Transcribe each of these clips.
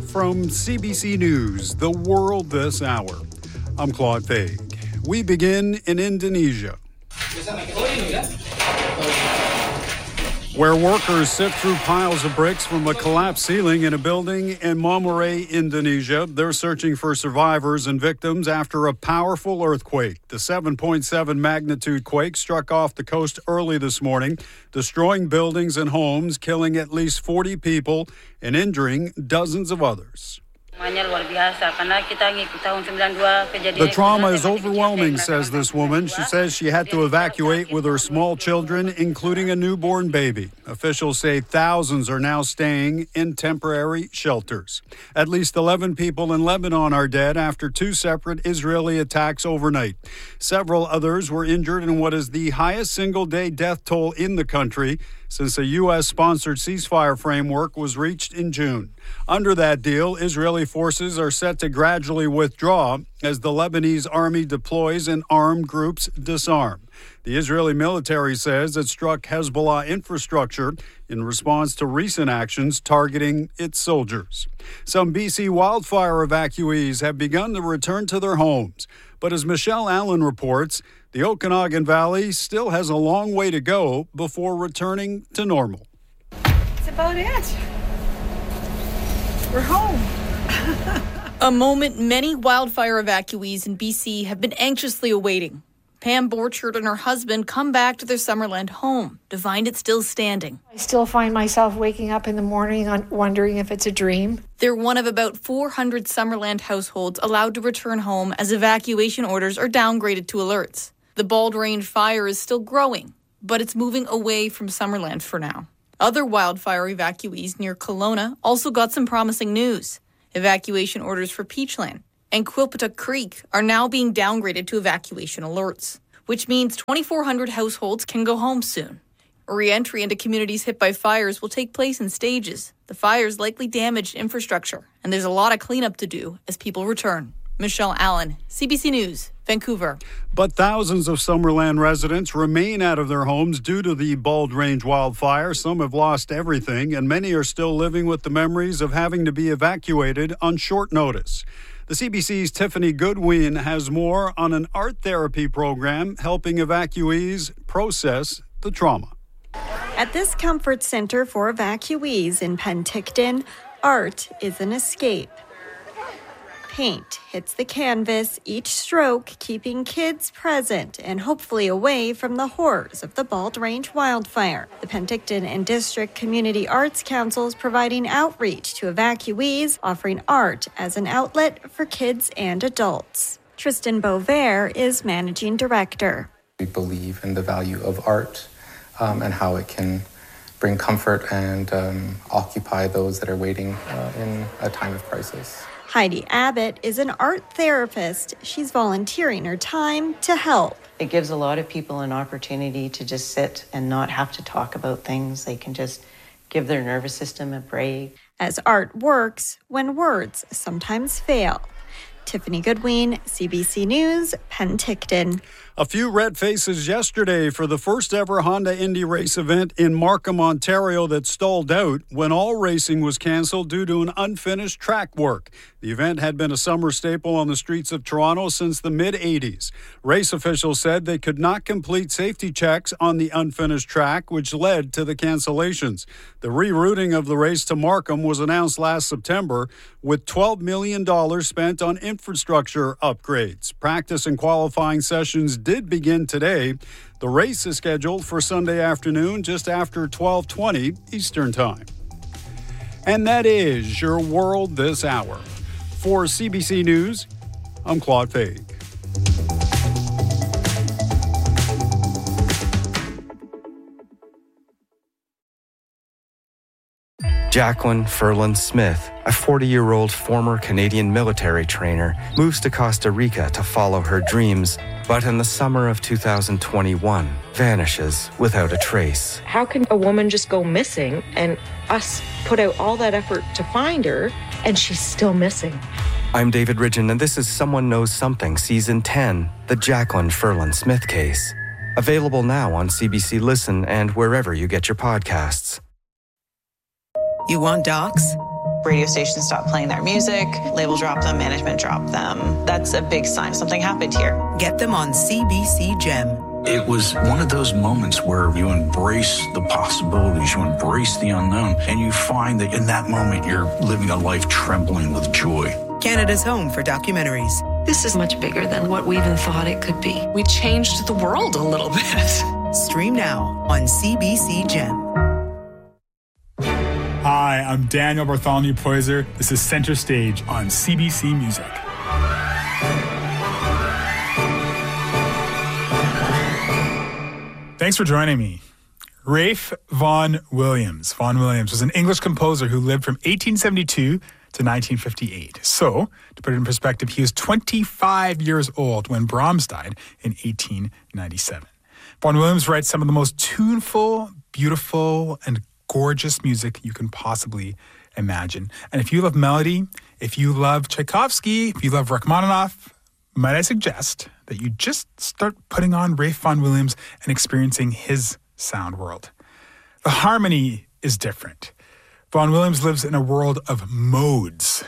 from CBC News, The World This Hour. I'm Claude Faig. We begin in Indonesia, where workers sift through piles of bricks from a collapsed ceiling in a building in Mamure, Indonesia. They're searching for survivors and victims after a powerful earthquake. The 7.7 magnitude quake struck off the coast early this morning, destroying buildings and homes, killing at least 40 people and injuring dozens of others. The trauma is overwhelming, says this woman. She says she had to evacuate with her small children, including a newborn baby. Officials say thousands are now staying in temporary shelters. At least 11 people in Lebanon are dead after two separate Israeli attacks overnight. Several others were injured in what is the highest single-day death toll in the country since a U.S.-sponsored ceasefire framework was reached in June. Under that deal, Israeli forces are set to gradually withdraw as the Lebanese army deploys and armed groups disarm. The Israeli military says it struck Hezbollah infrastructure in response to recent actions targeting its soldiers. Some BC wildfire evacuees have begun to return to their homes. But as Michelle Allen reports, the Okanagan Valley still has a long way to go before returning to normal. That's about it. We're home. A moment many wildfire evacuees in BC have been anxiously awaiting. Pam Borchard and her husband come back to their Summerland home to find it still standing. I still find myself waking up in the morning wondering if it's a dream. They're one of about 400 Summerland households allowed to return home as evacuation orders are downgraded to alerts. The Bald Range fire is still growing, but it's moving away from Summerland for now. Other wildfire evacuees near Kelowna also got some promising news. Evacuation orders for Peachland and Quilpatuck Creek are now being downgraded to evacuation alerts, which means 2,400 households can go home soon. A re-entry into communities hit by fires will take place in stages. The fires likely damaged infrastructure, and there's a lot of cleanup to do as people return. Michelle Allen, CBC News, Vancouver. But thousands of Summerland residents remain out of their homes due to the Bald Range wildfire. Some have lost everything, and many are still living with the memories of having to be evacuated on short notice. The CBC's Tiffany Goodwin has more on an art therapy program helping evacuees process the trauma. At this comfort center for evacuees in Penticton, art is an escape. Paint hits the canvas, each stroke keeping kids present and hopefully away from the horrors of the Bald Range wildfire. The Penticton and District Community Arts Council is providing outreach to evacuees, offering art as an outlet for kids and adults. Tristan Beauvert is managing director. We believe in the value of art and how it can bring comfort and occupy those that are waiting in a time of crisis. Heidi Abbott is an art therapist. She's volunteering her time to help. It gives a lot of people an opportunity to just sit and not have to talk about things. They can just give their nervous system a break. As art works when words sometimes fail. Tiffany Goodwin, CBC News, Penticton. A few red faces yesterday for the first ever Honda Indy race event in Markham, Ontario that stalled out when all racing was canceled due to an unfinished track work. The event had been a summer staple on the streets of Toronto since the mid-'80s. Race officials said they could not complete safety checks on the unfinished track, which led to the cancellations. The rerouting of the race to Markham was announced last September, with $12 million spent on infrastructure upgrades. Practice and qualifying sessions did begin today. The race is scheduled for Sunday afternoon just after 12:20 Eastern Time. And that is your World This Hour. For CBC News, I'm Claude Faig. Jacqueline Ferland Smith, a 40-year-old former Canadian military trainer, moves to Costa Rica to follow her dreams, but in the summer of 2021, vanishes without a trace. How can a woman just go missing and us put out all that effort to find her and she's still missing? I'm David Ridgen, and this is Someone Knows Something, Season 10, The Jacqueline Ferland Smith Case. Available now on CBC Listen and wherever you get your podcasts. You want docs? Radio stations stopped playing their music, label dropped them, management dropped them. That's a big sign something happened here. Get them on CBC Gem. It was one of those moments where you embrace the possibilities, you embrace the unknown, and you find that in that moment you're living a life trembling with joy. Canada's home for documentaries. This is much bigger than what we even thought it could be. We changed the world a little bit. Stream now on CBC Gem. Hi, I'm Daniel Bartholomew Poyser. This is Center Stage on CBC Music. Thanks for joining me. Ralph Vaughan Williams. Vaughan Williams was an English composer who lived from 1872 to 1958. So, to put it in perspective, he was 25 years old when Brahms died in 1897. Vaughan Williams writes some of the most tuneful, beautiful, and gorgeous music you can possibly imagine. And if you love melody, if you love Tchaikovsky, if you love Rachmaninoff, might I suggest that you just start putting on Ralph Vaughan Williams and experiencing his sound world. The harmony is different. Vaughan Williams lives in a world of modes.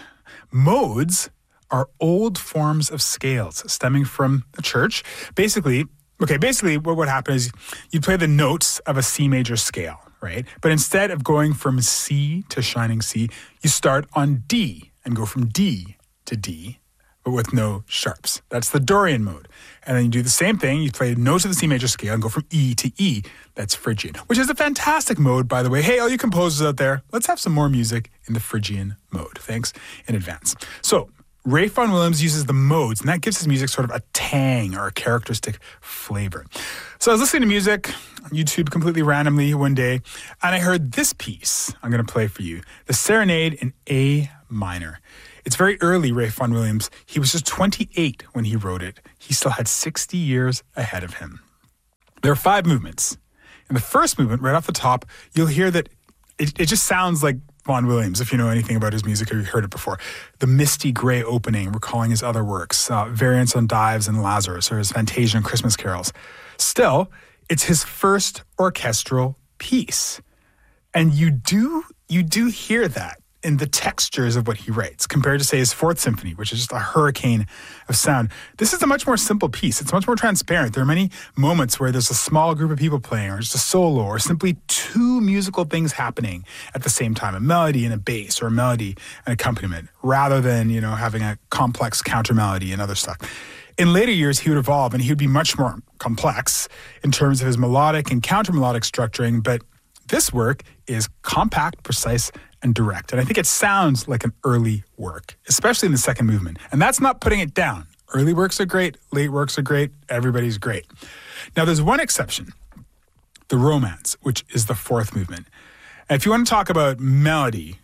Modes are old forms of scales stemming from the church. Basically, what would happen is you play the notes of a C major scale, right? But instead of going from C to shining C, you start on D and go from D to D, but with no sharps. That's the Dorian mode. And then you do the same thing. You play notes of the C major scale and go from E to E. That's Phrygian, which is a fantastic mode, by the way. Hey, all you composers out there, let's have some more music in the Phrygian mode. Thanks in advance. So, Ralph Vaughan Williams uses the modes, and that gives his music sort of a tang or a characteristic flavor. So I was listening to music on YouTube completely randomly one day, and I heard this piece I'm going to play for you, the Serenade in A minor. It's very early, Ralph Vaughan Williams. He was just 28 when he wrote it. He still had 60 years ahead of him. There are 5 movements. In the first movement, right off the top, you'll hear that it just sounds like Vaughan Williams, if you know anything about his music or you've heard it before. The misty gray opening, recalling his other works, variants on Dives and Lazarus, or his Fantasia and Christmas carols. Still, it's his first orchestral piece. And you do hear that in the textures of what he writes, compared to, say, his 4th Symphony, which is just a hurricane of sound. This is a much more simple piece. It's much more transparent. There are many moments where there's a small group of people playing, or just a solo, or simply 2 musical things happening at the same time, a melody and a bass, or a melody and accompaniment, rather than, having a complex counter melody and other stuff. In later years, he would evolve, and he would be much more complex in terms of his melodic and counter-melodic structuring, but this work is compact, precise, and direct. And I think it sounds like an early work, especially in the second movement. And that's not putting it down. Early works are great, late works are great, everybody's great. Now, there's one exception, the Romance, which is the 4th movement. And if you want to talk about melody,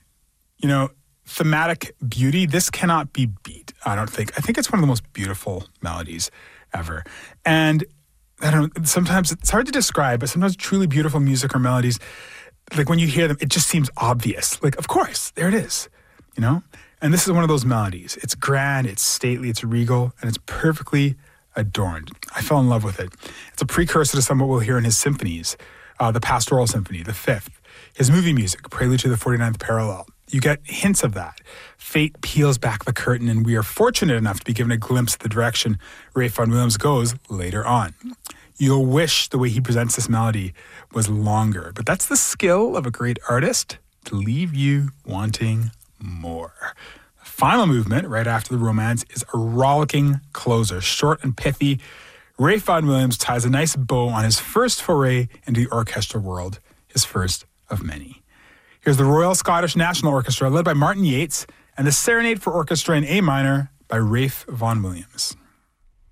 thematic beauty, this cannot be beat, I don't think. I think it's one of the most beautiful melodies ever. And I don't know, sometimes it's hard to describe, but sometimes truly beautiful music or melodies, like when you hear them, it just seems obvious. Like, of course, there it is, And this is one of those melodies. It's grand, it's stately, it's regal, and it's perfectly adorned. I fell in love with it. It's a precursor to some of what we'll hear in his symphonies, the Pastoral Symphony, the 5th, his movie music, Prelude to the 49th Parallel. You get hints of that. Fate peels back the curtain, and we are fortunate enough to be given a glimpse of the direction Ralph Vaughan Williams goes later on. You'll wish the way he presents this melody was longer, but that's the skill of a great artist, to leave you wanting more. The final movement, right after the Romance, is a rollicking closer, short and pithy. Ralph Vaughan Williams ties a nice bow on his first foray into the orchestral world, his first of many. Here's the Royal Scottish National Orchestra, led by Martin Yates, and the Serenade for Orchestra in A minor by Ralph Vaughan Williams.